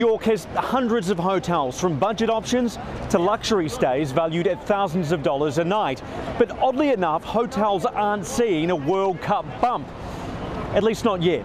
York has hundreds of hotels, from budget options to luxury stays valued at thousands of dollars a night. But oddly enough, hotels aren't seeing a World Cup bump. At least not yet.